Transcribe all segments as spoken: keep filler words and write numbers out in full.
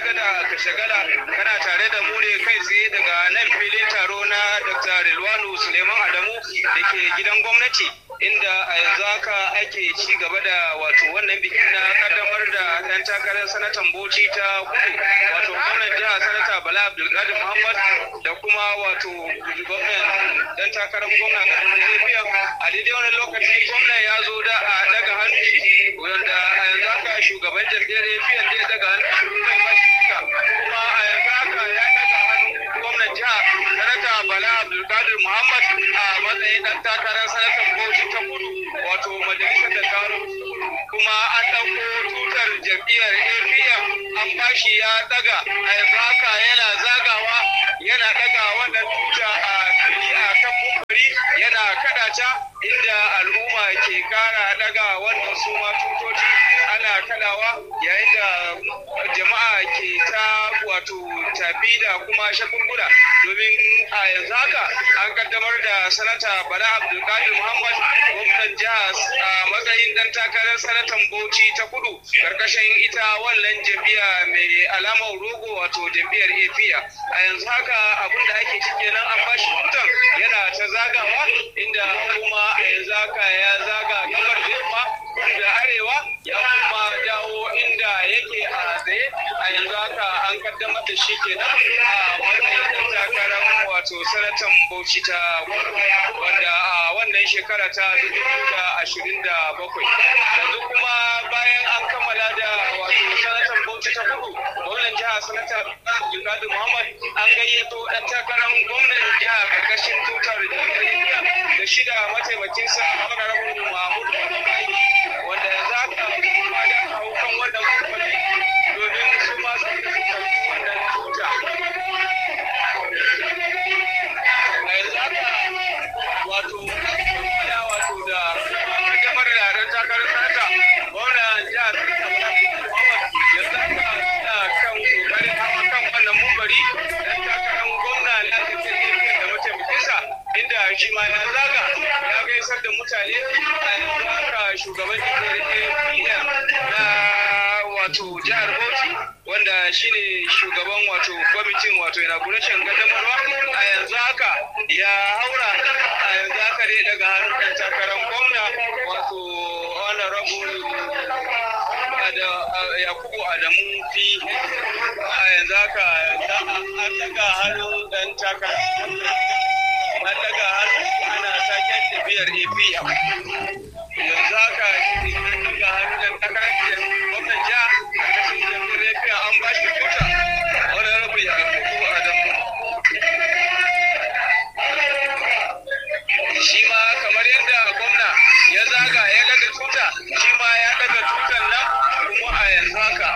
kada ka shagala kana tare da mu ne kai tsaye daga nan filin taro na Doctor Rilwanu Suleiman Adamu da ke gidan gwamnati, inda a yanzu haka ake ci gaba da wato wannan bikin na kaddamar da ɗan takarar sanatan Bauchi ta Kudu, wato gwamnan jihar Sanata Bala Abdulkadir Muhammad da kuma wato gwamnan ɗan takarar gwamna Kaduna Zafiya. A daidai wannan lokaci gwamnan ya zo da a daga hannu wanda a yanzu haka shugaban jam'iyyar A P N da ya daga hannu mai mashika, kuma a yanzu haka ya daga hannu gwamnan jihar Sanata Bala Abdulkadir Muhammad a matsayin ɗan takarar sanatan Bauchi ta Kudu, wato majalisar dattawan, kuma an ɗauko tutar jam'iyyar A P M an bashi ya daga, a yanzu haka yana zagawa yana daga wannan tuta a fili a kan mumbari yana kada ta, inda al'umma ke kara daga wannan su ma tutoci ana kadawa, yayin da jama'a ke ta wato tafi da kuma shagulgula, domin a yanzu haka an kaddamar da sanata Bala Abdulkadir Muhammad gwamnan jihar a matsayin dan takarar sanatan Bauchi ta Kudu karkashin ita wannan jam'iyya mai alamar rogo, wato jam'iyyar A P M. A yanzu haka abin da ake cike nan an bashi tutan yana ta zagawa, inda kuma a yanzu haka ya zaga gabar da yamma da arewa ya kuma dawo inda yake a tsaye. A yanzu haka an kaddamar da shi kenan a wannan dan takarar wato sanatan Bauchi ta Kudu, wanda a wannan shekara ta dubu biyu da ashirin da bakwai. Yanzu kuma bayan an kammala da wato sanatan Bauchi ta Kudu, gwamnan jihar Sanata Abdulkadir Muhammad an gayyato ɗan takarar gwamnan jihar karkashin tutar jam'iyyar da shida mataimakinsa Honorable Mahmud Babayi, wanda yanzu haka kuma da hau kan wannan kuma domin su ma su karɓi wannan tuta. A yanzu haka wato ya wato da kaddamar da ɗan takarar sanata gwamnan jihar Sanata Muhammad yanzu haka suna kan kokarin hawa kan wannan mumbari ɗan takarar gwamna na jam'iyyar da mataimakinsa, inda shi ma ya zaga ya gaisar da mutane. A yanzu haka shugaban jam'iyyar A P M na wato jihar Bauchi, wanda shine shugaban wato kwamitin wato inauguration kaddamarwa, a yanzu haka ya haura a yanzu haka dai daga hannun ɗan takarar gwamna wato honorable Yakubu Adamu P. A yanzu haka an daga hannun ɗan takarar an daga hannu ana saken tafiyar A P M. Yanzu haka an daga hannun ɗan takarar gwamnan jiha karkashin jam'iyyar A P M an ba shi tuta honorable Yakubu Adamu. Shi ma kamar yadda gwamna ya zaga ya daga tuta, shi ma ya daga tutan nan, kuma a yanzu haka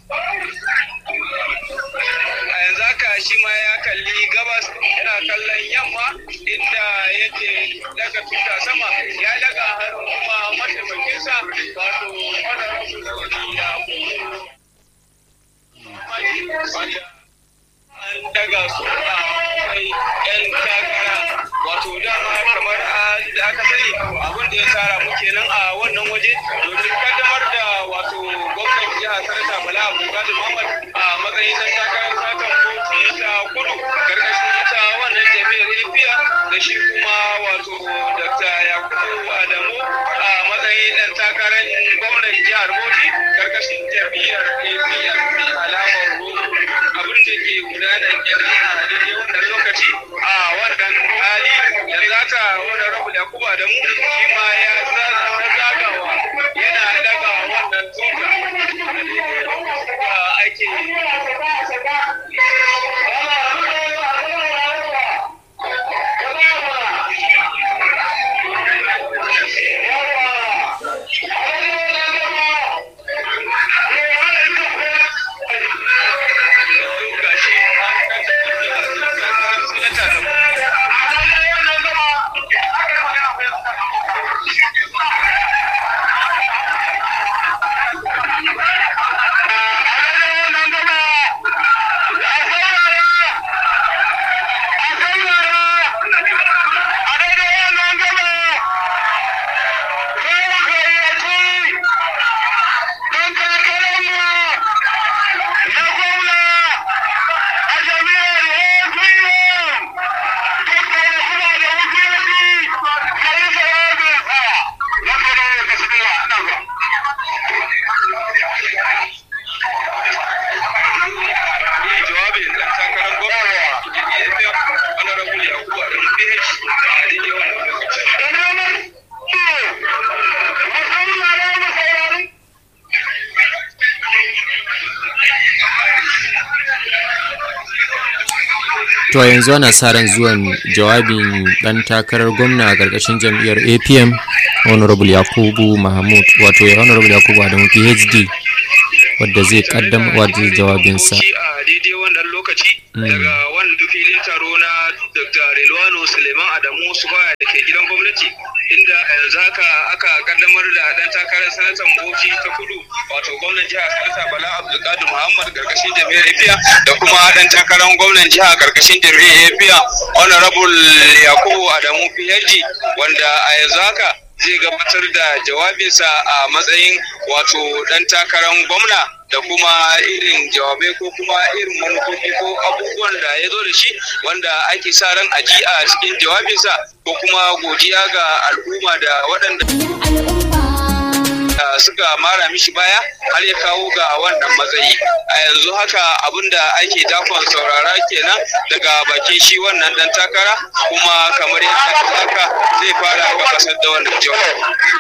a yanzu haka shi ma ya kalli gabas yana kallon yamma, inda yake daga tuta sama ya daga hannu kuma mataimakinsa wato honorable Yakubu an daga su a kai yan takara, wato dama kamar da aka sani abin da ya tsara mu kenan a wannan waje domin kaddamar da wato gwamnan jihar Sanata Bala Abdulkadir Muhammad a matsayin dan takarar sanatan Bauchi ta Kudu karkashin ita wannan jami'ar A P M, da shi kuma wato Doctor Yakubu Adamu a matsayin dan takarar gwamnan jihar Bauchi karkashin jami'ar A P M mai alamar rogo. Abin da ke gudana kenan a daidai wannan lokaci a wannan hali yanzu haka wannan rabu da kuma da mu shi ma ya zagawa yana daga wannan tuka da ake To yanzu ana sa ran zuwan jawabin dan takarar gwamna a ƙarƙashin jam'iyyar A P M Honorable Yakubu Mahmud, wato Honorable Yakubu Adamu P H D, wadda zai kaddamar da jawabinsa. A daidai wannan lokaci daga wannan filin taro na Doctor Rilwanu Suleiman Adamu Subaya da ke gidan gwamnati, inda yanzu haka aka kaddamar da dan takarar sanatan Bauchi ta Kudu, wato gwamnan jihar Sanata Bala Abdulkadir Muhammad karkashin jami'ar A P M, da kuma dan takarar gwamnan jiha karkashin jami'ar A P M Honorable Yakubu Adamu P H D, wanda a yanzu haka zai gabatar da jawabinsa a matsayin wato dan takarar gwamna, da kuma irin jawabai ko kuma irin manufofi ko abubuwan da ya zo da shi wanda ake sa ran aji a cikin jawabinsa, ko kuma godiya ga al'umma da waɗanda suka mara mishi baya har ya kawo ga wannan matsayi. A yanzu haka abinda ake dakon saurara kenan daga bakin shi wannan dan takara, kuma kamar yadda haka zai fara kasar da wannan jawabi.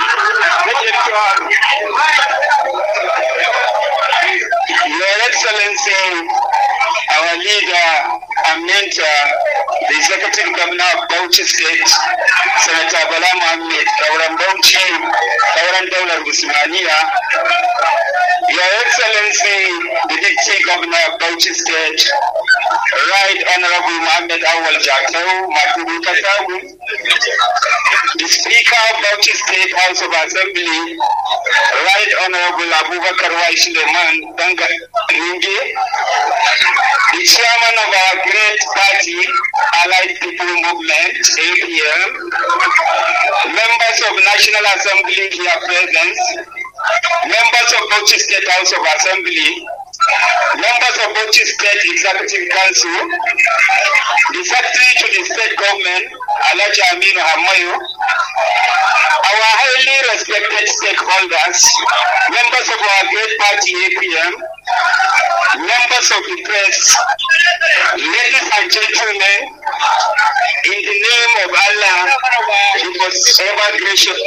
Your Excellency, our leader and mentor, the Executive Governor of Bauchi State, Senator Bala Mohammed, Kauran Bauchi, Kauran Daular Usmaniya, Your Excellency, the Deputy Governor of Bauchi State, Right Honorable Mohammed Awal Jakau, Maturu Katawu, the Speaker of Bauchi State House of Assembly, Right Honorable Abubakar Wai Suleiman Danga Ninge, the Chairman of our great party, Allied People Movement, A P M, members of National Assembly here present, members of Bauchi State House of Assembly, members of Bauchi State Executive Council, the Secretary to the State Government, Alhaji Aminu Hamayo, our highly respected stakeholders, members of our great party A P M, members of the press, ladies and gentlemen, in the name of Allah, who was ever gracious,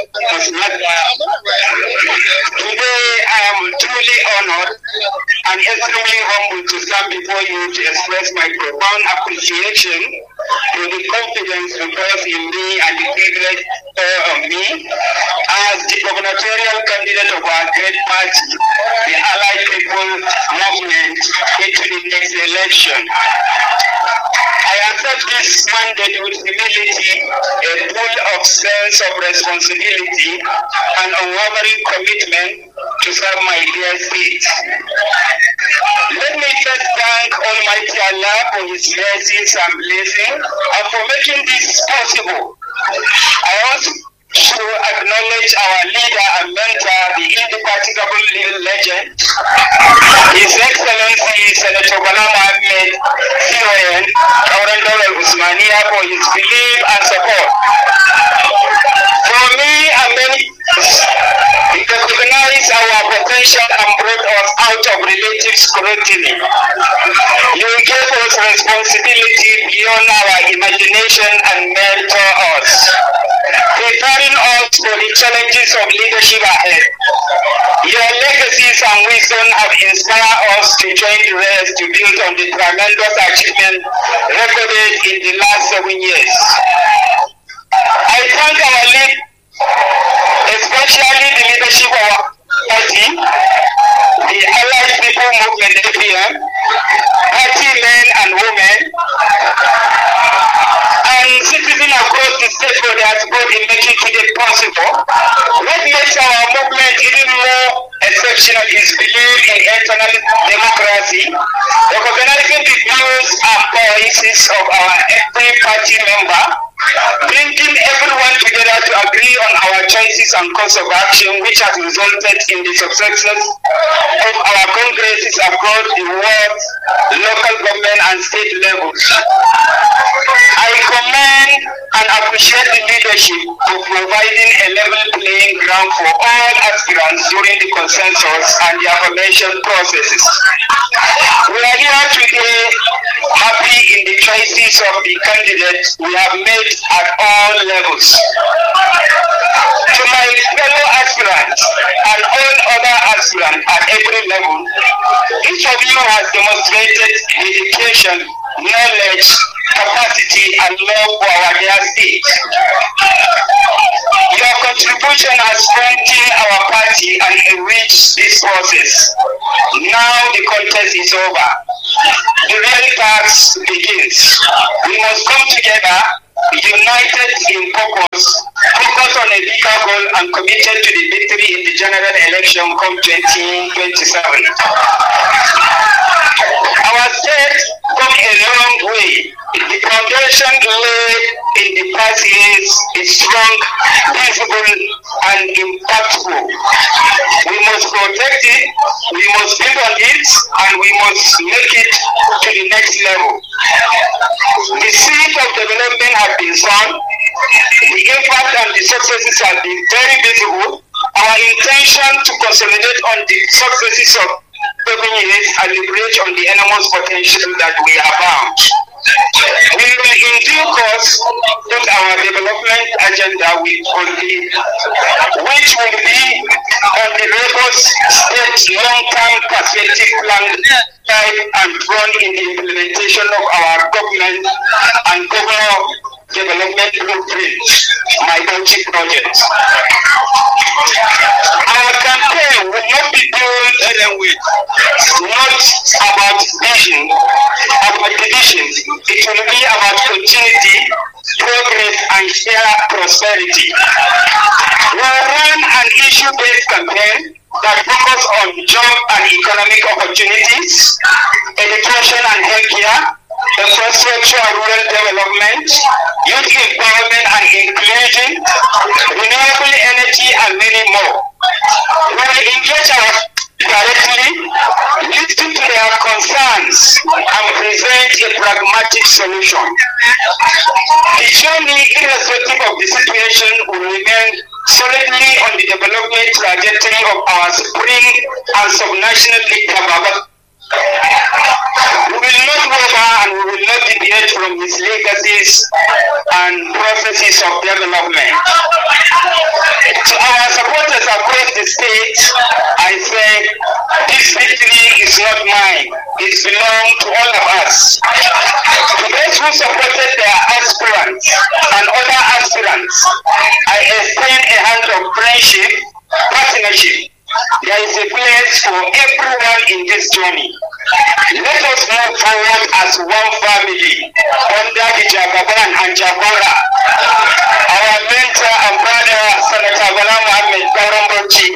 today I am truly honored and extremely humble to stand before you to express my profound appreciation for the confidence reposed in me and the privilege uh, of me as the gubernatorial candidate of our great party, the Allied People Movement, into the next election. I accept this mandate with humility, a full of sense of responsibility, and unwavering commitment to serve my dear state. Let me first thank Almighty Allah for His mercies and blessings and for making this possible. I also should acknowledge our leader and mentor, the indefatigable little legend, His Excellency Senator Bala Mohammed C O N, Kauran Daular Usmaniya, for his belief and support. For me and many, he recognized our potential and brought us out of relative scrutiny. You gave us responsibility beyond our imagination and mentor us, preparing us for the challenges of leadership ahead. Your legacies and wisdom have inspired us to join the rest to build on the tremendous achievement recorded in the last seven years. I thank our lead, especially the leadership of our party, the Allied People Movement A P M, party men and women, and citizens across the stakeholders both in making today possible. What makes our movement even more exceptional is belief in internal democracy, recognizing the views and voices of our every party member, bringing everyone together to agree on our choices and course of action, which has resulted in the successes of our congresses across the world, local government and state levels. I commend and appreciate the leadership for providing a level playing ground for all aspirants during the consensus and the affirmation processes. We are here today happy in the choices of the candidates we have made at all levels. To my fellow aspirants and all other aspirants at every level, Each of you has demonstrated dedication, knowledge, capacity, and love for our dear state. Your contribution has strengthened our party and enriched this process. Now the contest is over. The real task begins. We must come together, united in purpose, focus on a bigger goal, and committed to the victory in the general election come twenty twenty-seven. Our state come a long way. The foundation laid in the past years is strong, visible, and impactful. We must protect it, we must build on it, and we must make it to the next level. The seed of development have been sown, the impact and the successes have been very visible. Our intention to consolidate on the successes of seven years and leverage on the enormous potential that we have found. We will in due course put our development agenda with on the, which will be on the robust state long-term perspective plan and run in the implementation of our government and governor development blueprint, my Bauchi project. Our campaign will not be built with not about vision, about division. It will be about continuity, progress, and shared prosperity. We will run an issue-based campaign that focus on job and economic opportunities, education and healthcare, infrastructure and rural development, youth empowerment and inclusion, renewable energy, and many more. We will engage our directly, listen to their concerns, and present a pragmatic solution. The journey, irrespective of the situation, will remain solidly on the development trajectory of our spring and subnational league Kababa. We will not waver and we will not deviate from his legacies and processes of development. To our supporters across the state, I say this victory is not mine. It belongs to all of us. To those who supported their aspirants and other aspirants, I extend a hand of friendship, partnership. There is a place for everyone in this journey. Let us move forward as one family under the Jagaban and Jagora. Our mentor and brother, Senator Bala Mohammed Karambochi.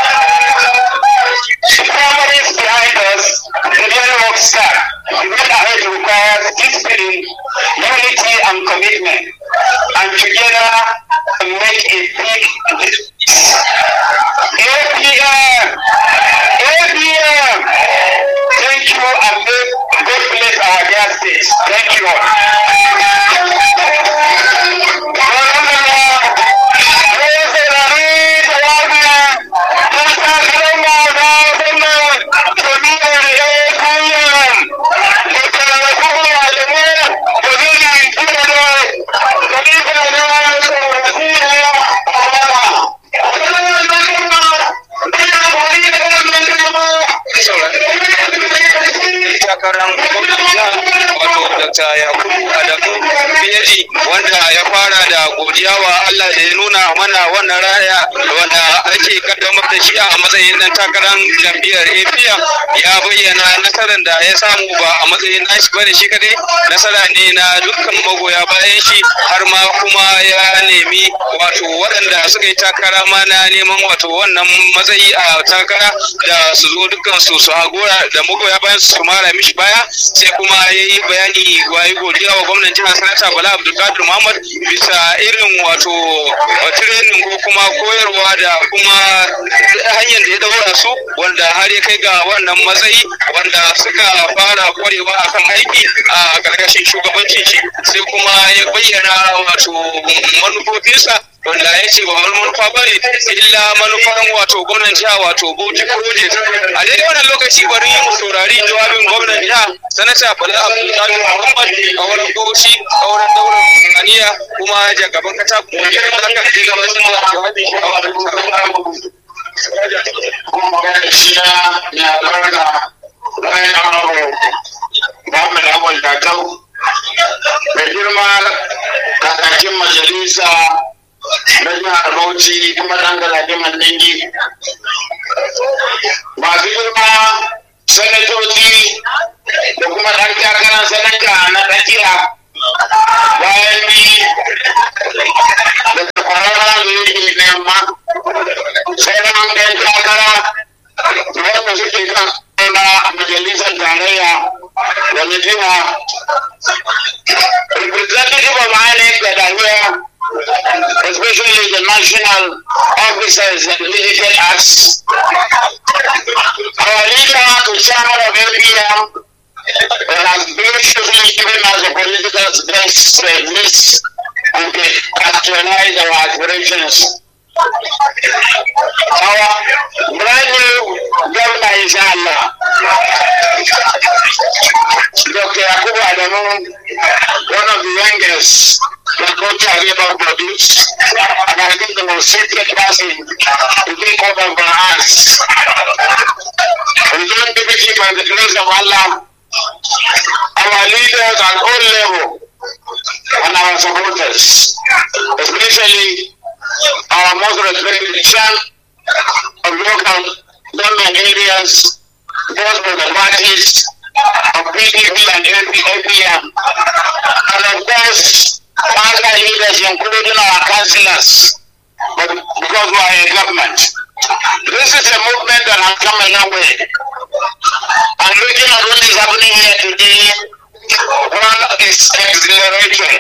The family is behind us, the real rock star. The road ahead requires discipline, unity, and commitment. And together, make a big difference. A P M! A P M! Thank you, and may God bless our dear state. Thank you all. Dokta Yakubu Adamu Biyadi, wanda ya fara da godiya wa Allah da ya nuna mana wannan raya wanda ake kaddamar da shi a matsayin dan takarar jam'iyyar A P M, ya bayyana nasarar da ya samu ba a matsayin nashi bane shi kadai, nasara ne na dukkan magoya bayan shi, har ma kuma ya nemi wato waɗanda suka yi takara ma na neman wato wannan matsayi a takara da su zo dukkan su su hagora da magoya bayan su mara mishi baya. Sai kuma ya yi bayani wayi godiya wa gwamnan jihar Sanata Bala Abdulkadir Muhammad bisa irin wato training ko kuma koyarwa da kuma hanyar da ya daura su wanda har ya kai ga wannan matsayi wanda suka fara kwarewa akan aiki a karkashin shugabancin shi. Sai kuma ya bayyana wato manufofinsa wanda ya ce ba wani manufa ba ne illa manufan wato gwamnan jiha wato Bauchi Project. A daidai wannan lokaci bari mu saurari jawabin gwamnan jiha Sanata Bala Abdulkadir Muhammad a wurin Bauchi a wurin daular Saniya kuma jagaban kata kuma ya kan ci gaba da jawabi a wannan kuma magana shi na ya barka Right Honorable Muhammad Awal Jatau, mai girma kakakin majalisa na jihar Bauchi kuma ɗan galadiman Ningi. Masu girma sanatoci da kuma ɗan takarar sanata na tsakiya bayan ni da takwararra da yake nema sauran ɗan takara wanda suke kan na majalisar tarayya da na jiha. Representative of I N E C that are here, especially the national officers that visited us. Our leader, the chairman of A P M, has graciously given us a political space to exist and to actualize our aspirations. Our brand new governor, inshallah, Doctor Yakubu Adamu, one of the youngest that Coach Ariba produced, and I think the most sacred person to take over for us. We don't give it by the grace of Allah, our leaders at all levels, and our supporters, especially our most respected champ of local government areas, those were the parties of P D P and A P M, and of course, other leaders, including our councillors, but because we are a government. This is a movement that has come a long way. And looking at what is happening here today, one is exhilarating.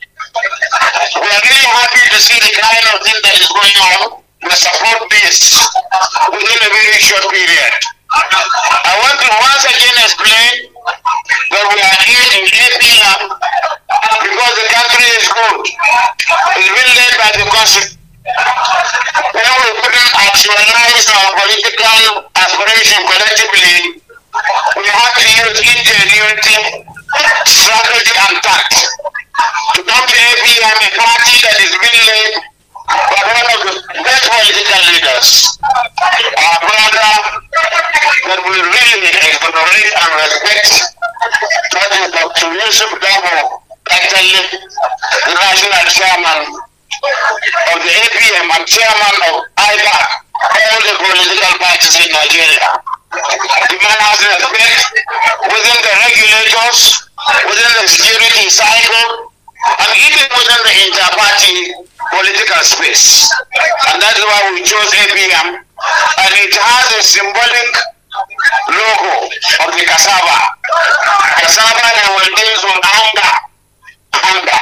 We are really happy to see the kind of thing that is going on, the support base, within a very short period. I want to once again explain that we are here in A P M because the country is good. It's been led by the Constitution. When we couldn't actualize our political aspiration collectively, we have to use ingenuity, strategy, and tact to come to A P M, a party that is being led by one of the best political leaders, our brother that we really exonerate and respect, that is Doctor Yusuf Dabo, actually the national chairman of the A P M and chairman of I B A C, all the political parties in Nigeria. The man has respect within the regulators, within the security cycle, and even within the inter-party political space. And that's why we chose A P M, and it has a symbolic logo of the cassava. Cassava that will deal with anger. Anger.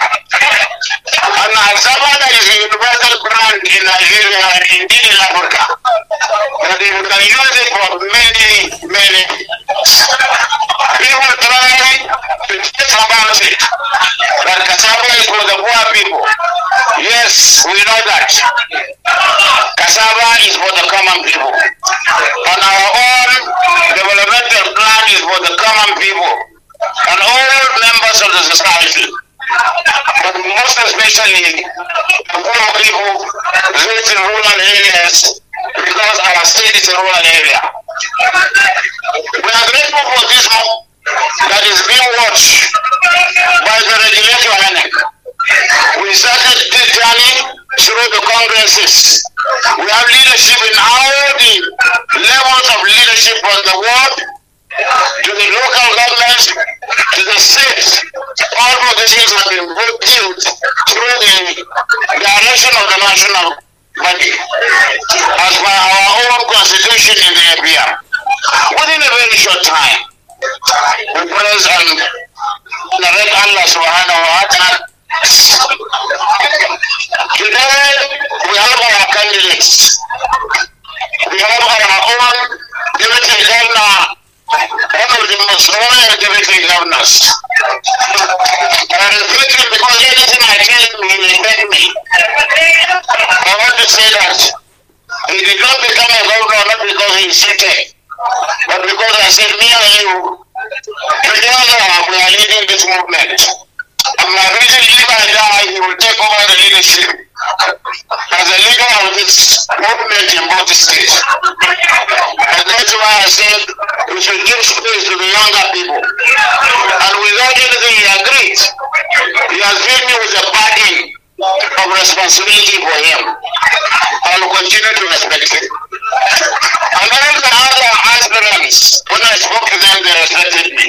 And cassava that is a universal brand in Nigeria and indeed in Africa. That you can use it for many, many. People try to talk about it. That cassava is for the poor people. Yes, we know that. Cassava is for the common people. And our own developmental plan is for the common people and all members of the society. But most especially the poor people live in rural areas because our state is a rural area. We are grateful for this move that is being watched by the regulator I N E C. We started this journey through the congresses. We have leadership in all the levels of leadership from the world to the local governments to the states. All positions have been built through the direction of the national body as per our own constitution in the A P M. Within a very short time, we praise and narrate Allah subhanahu wa ta'ala. Today, we have our candidates. We have our own deputy governor, one of the most royal deputy governors. I respect him because anything I tell him, he respect me. I want to say that he did not become a governor not because he is seated, but because I said, me and you, together we are leading this movement. And my vision, if I die, he will take over the leadership as the leader of this movement in both states. And that's why I said we should give space to the younger people. And without anything, he agreed. He has filled me with a burden of responsibility for him. I will continue to respect him. And all the other aspirants, when I spoke to them, they respected me.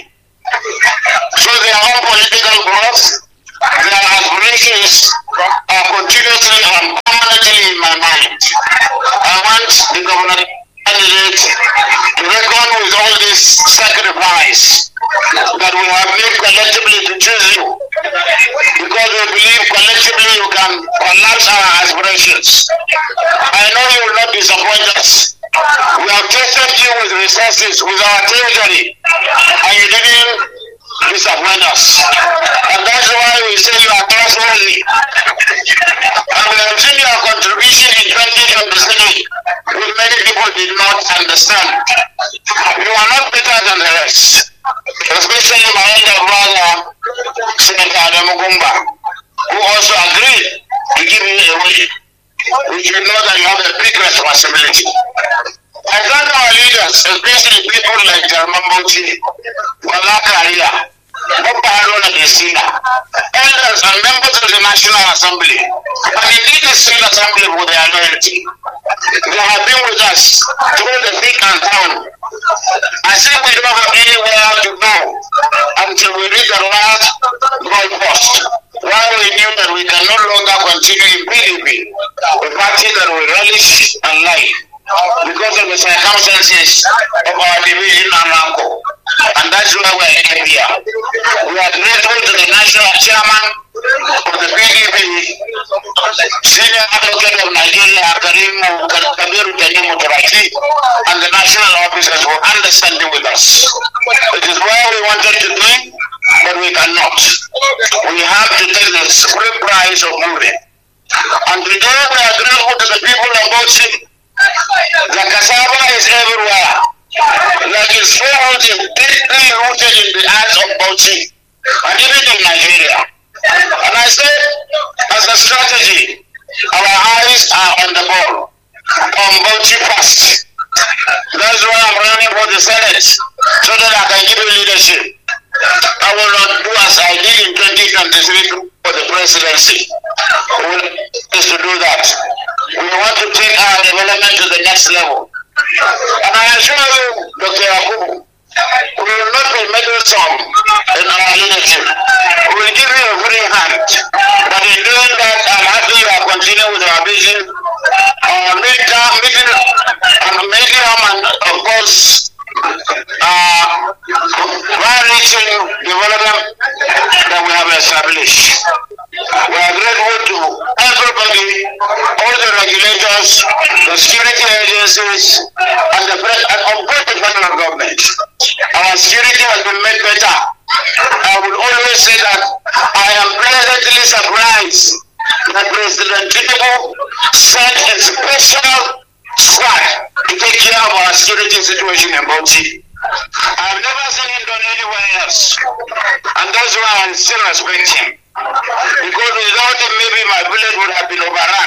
So their own political growth, their aspirations are continuously and permanently in my mind. I want the governor candidate to reckon with all this sacrifice that we have made collectively to choose you, because we believe collectively you can collapse our aspirations. I know you will not disappoint us. We have tested you with resources, with our territory, and you didn't disappoint us. And that's why we say you are trustworthy. And we have seen your contribution in twenty twenty-three, which many people did not understand. You are not better than the rest, especially my elder brother, Senator Adamu Gumba, who also agreed to give you a way, which you know that you have a big responsibility. I thank our leaders, especially people like German Bauchi, Walakaria, Baba Haruna Desina, elders and members of the National Assembly, and indeed the State Assembly for their loyalty. They have been with us through the thick and thin. I say we don't have anywhere to go until we reach the last goalpost, while we knew that we can no longer continue in P D P, a party that we relish and like, because of the circumstances of our division and Ramco. And that's why we're here. We are grateful to the national chairman of the P D P, senior advocate of Nigeria, Karim Kabiru Tanimu Turaki, and the national officers for understanding with us. It is why we wanted to do, but we cannot. We have to take the supreme prize of moving. And today we are grateful to the people of Bauchi. The cassava is everywhere. Like it's so rooted, deeply rooted in the hearts of Bauchi and even in Nigeria. And I say, as a strategy, our eyes are on the ball, on Bauchi first. That's why I'm running for the Senate, so that I can give you leadership. I will not do as I did in twenty twenty-three for the presidency. We will is to do that. We want to take our development to the next level. And I assure you, Doctor Yakubu, we will not be meddlesome in our leadership. We will give you a free hand. But in doing that, I'm happy you are continuing with our vision, our medium, and medium, and of course, uh, far-reaching development that we have established. We are grateful to everybody, all the regulators, the security agencies, and the and of course the federal government. Our security has been made better. I will always say that I am pleasantly surprised that President Tinubu sent a special squad to take care of our security situation in Bauchi. I've never seen him done anywhere else, and that's why I still respect him. Because without him, maybe my village would have been overrun.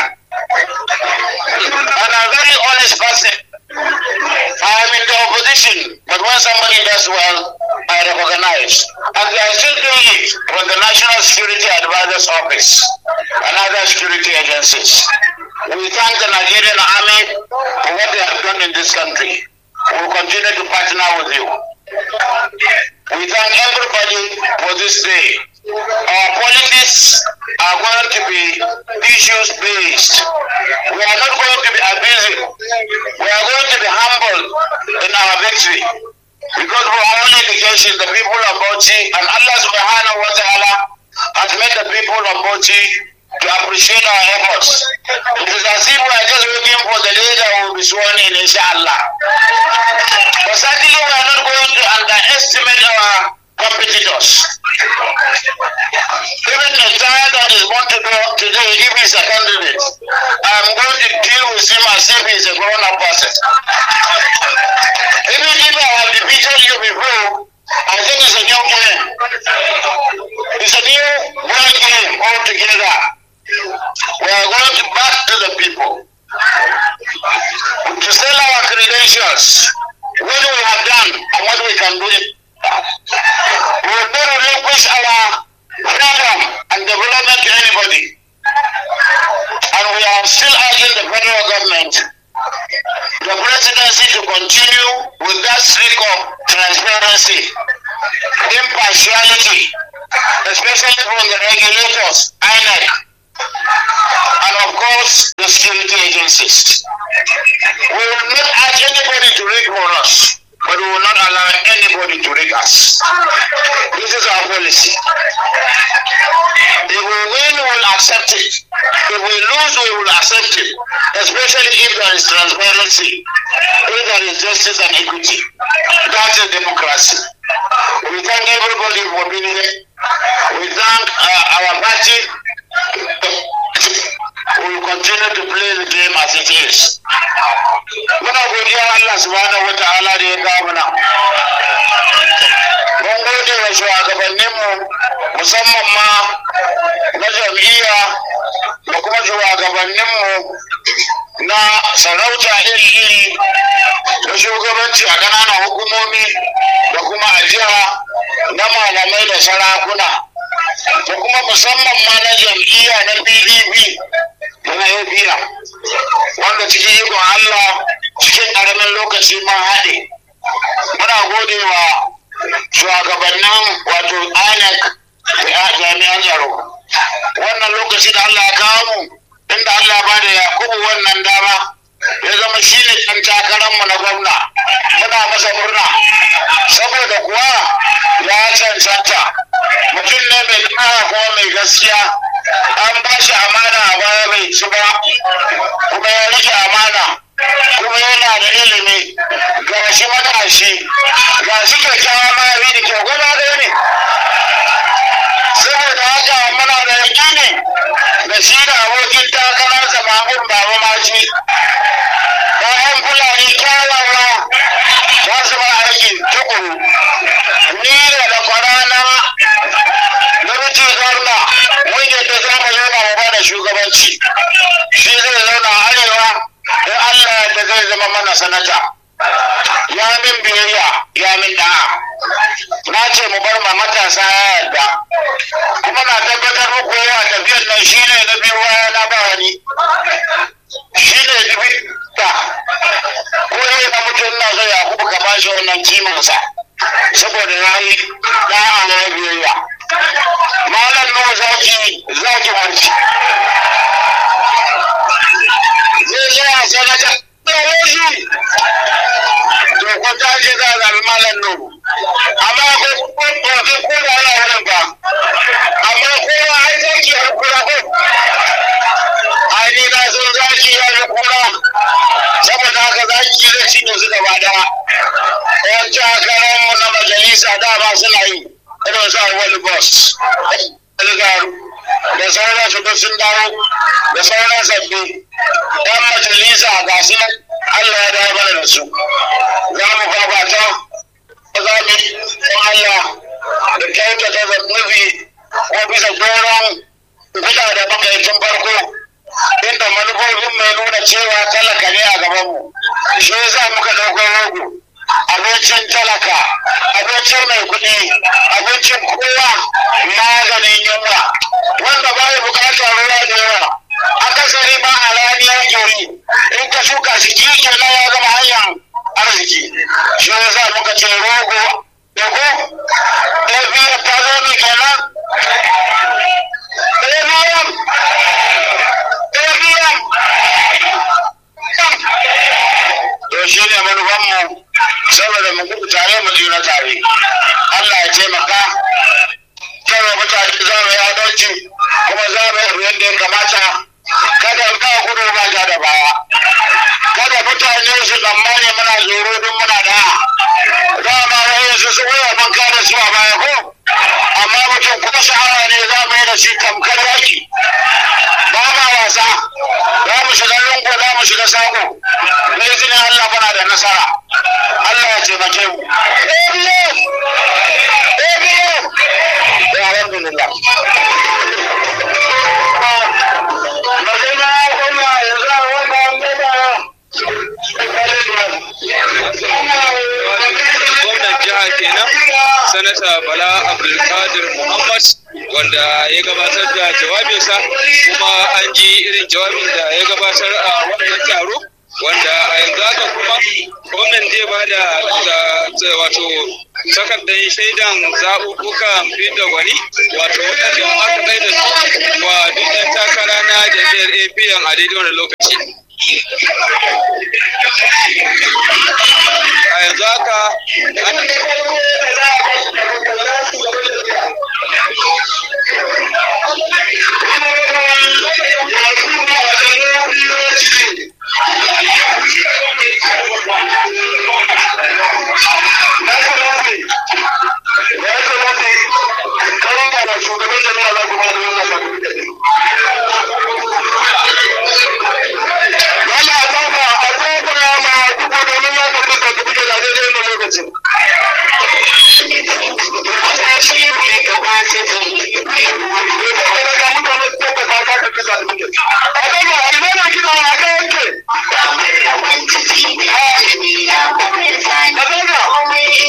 And I'm a very honest person. I am in the opposition, but when somebody does well, I recognize. And they are still doing it from the National Security Advisor's Office and other security agencies. We thank the Nigerian Army for what they have done in this country. We will continue to partner with you. We thank everybody for this day. Our politics are going to be issues-based. We are not going to be abusive. We are going to be humble in our victory. Because for our own education, the people of Bauchi, and Allah subhanahu wa ta'ala has made the people of Bauchi to appreciate our efforts. It is as if we are just waiting for the day that will be sworn in, inshallah. But certainly we are not going to underestimate our competitors. Even the child that is born today, if he is a candidate, I'm going to deal with him as if he is a grown-up person. Even if I have defeated you before, I think it's a new game. It's a new world game altogether. We are going to back to the people to sell our credentials, what we have done and what streak of transparency, impartiality, especially from the regulators, I N E C, and of course the security agencies. We will not ask anybody to rig for us, but we will not allow anybody to rig us. This is our policy. If we win, we will accept it. If we lose, we will accept it, especially if there is transparency, if there is justice and equity. That's a democracy. We thank everybody for being here. We thank uh, our party. We will continue to play the game as it is. Muna godiya Allah subhanahu wa ta'ala da ya kawo mana. Mun gode wa shugabanninmu musamman ma na jam'iyya da kuma shugabanninmu na sarauta iri-iri da shugabanci a ƙananan hukumomi da kuma a jiha na malamai da sarakuna da kuma musamman ma na jam'iyya na P D P da na A P M wanda cikin ikon Allah cikin ƙaramin lokaci ma haɗe. Muna gode wa shugabannin wato I N E C da jami'an tsaro. Wannan lokaci da Allah ya kawo mu inda Allah ba da Yakubu wannan dama ya zama shi ne ɗan takararmu na gwamna. Muna masa murna saboda kuwa ya cancanta. Mutum ne mai ƙara kuma mai gaskiya. An ba shi amana a baya bai ci ba, kuma ya rike amana, kuma yana da ilimi, ga shi matashi, ga shi kyakkyawa ma ya da kyau gaba ɗaya ne. Saboda haka muna da yaƙini da shi da abokin takararsa Mahmud Baba Maji. ‘Ya'yan Fulani kyawawa za su ba aiki tukuru. Ni da da kwarana na rutin gwamna mun yadda za mu zauna mu ba da shugabanci. Shi zai zauna a arewa in Allah da zai zama mana sanata. Ya min biyayya, ya min da'a. Na ce mu bar ma matasa ya yarda. Kuma na tabbatar muku yawa tafiyar nan shi ne na biyu baya na ba wani. Shi ne dubi da ko yi na mutum na zai Yakubu ka bashi wannan kimansa saboda ya yi da'a na biyayya. Malam nawa zaki zaki marci. Zai zai a sanata ɗaya shi. To kun ta ce za a zaɓi Malam Nuhu. Amma ko ko ko da yana wurin ba. Amma kowa ai zaki ya kura ko. Ai ni na san zaki ya yi kura. Saboda haka zaki zai cinye su gaba ɗaya. Yan takararmu na majalisa dama suna yi. Irin sa wani bus. Algaru. Da sauran su duk sun dawo. Da sauran sabbi. Yan majalisa ga su nan. Allah ya dawo mana da su. Za mu fafata. Za mu yi Allah da kyautata zaɓuɓɓi ko bisa doron gida da muka yi tun farko. Inda manufofin mai nuna cewa talaka ne a gabanmu. Shi yasa muka ɗauko rogo. Abincin talaka, abincin mai kuɗi, abincin kowa, maganin yunwa, wanda ba ya bukatar ruwa da yawa. Akasari ma a rani yake yi, in ka shuka shi kike na ya zama hanyar arziki. Shi ya sa muka ce rogo da ko? ɗaya biyar ta zo ne kenan? ɗaya biyar? ɗaya biyar? To shi ne manufanmu. Saboda mu gudu tare mu juna tare. Allah ya taimaka. Kawai mutane za mu yi adalci kuma za mu yi yadda ya kamata. Kada ka gudu ba ja da baya. Kada mutane su tsammani muna tsoro don muna da. Dama wani su su wuya ban kada su a baya ko. Amma mutum kuma sha'awa ne za mu yi da shi tamkar yaki. Ba ma wasa. Za mu shiga lungu za mu shiga sako. Da izinin Allah muna da nasara. Allah ya taimake mu. Ebiyo! Ebiyo! Ya alhamdulillah. Magana kuma ya za wannan gaba. Gwamnan jiha kenan Sanata Bala Abdulkadir Muhammad wanda ya gabatar da jawabinsa kuma an ji irin jawabin da ya gabatar a wannan taro wanda a yanzu haka kuma gwamnan zai ba da wato takardar shaidan zaɓuɓɓukan fidda gwani wato waɗanda aka tsaye da su wa duk ɗan takara na jam'iyyar A P M a daidai wani lokaci. A yanzu haka